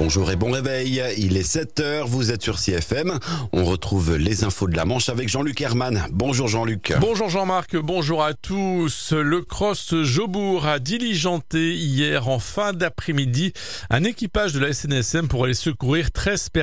Bonjour et bon réveil, il est 7h, vous êtes sur CFM. On retrouve les infos de la Manche avec Jean-Luc Herman. Bonjour Jean-Luc. Bonjour Jean-Marc, bonjour à tous. Le Cross Jobourg a diligenté hier en fin d'après-midi un équipage de la SNSM pour aller secourir 13 personnes